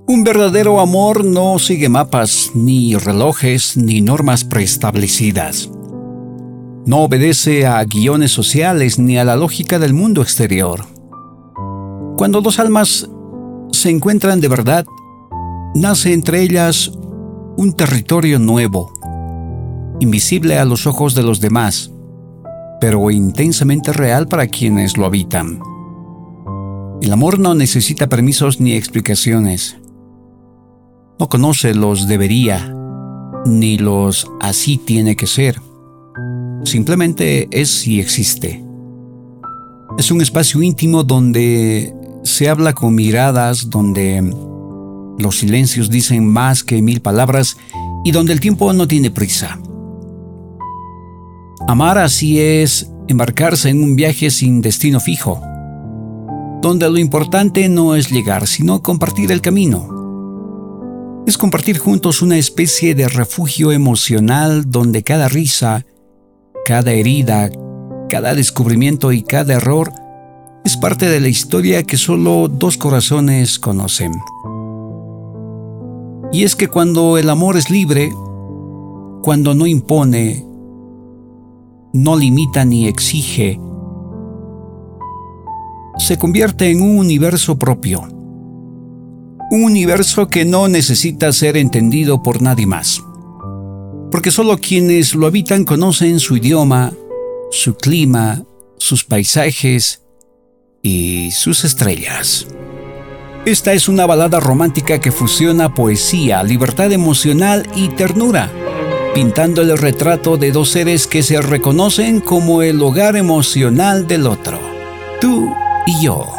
Un verdadero amor no sigue mapas, ni relojes, ni normas preestablecidas. No obedece a guiones sociales ni a la lógica del mundo exterior. Cuando dos almas se encuentran de verdad, nace entre ellas un territorio nuevo, invisible a los ojos de los demás, pero intensamente real para quienes lo habitan. El amor no necesita permisos ni explicaciones. No conoce los debería, ni los así tiene que ser. Simplemente es y existe. Es un espacio íntimo donde se habla con miradas, donde los silencios dicen más que 1000 palabras y donde el tiempo no tiene prisa. Amar así es embarcarse en un viaje sin destino fijo, donde lo importante no es llegar, sino compartir el camino. Es compartir juntos una especie de refugio emocional donde cada risa, cada herida, cada descubrimiento y cada error es parte de la historia que solo dos corazones conocen. Y es que cuando el amor es libre, cuando no impone, no limita ni exige, se convierte en un universo propio. Un universo que no necesita ser entendido por nadie más. Porque solo quienes lo habitan conocen su idioma, su clima, sus paisajes y sus estrellas. Esta es una balada romántica que fusiona poesía, libertad emocional y ternura, pintando el retrato de dos seres que se reconocen como el hogar emocional del otro, tú y yo.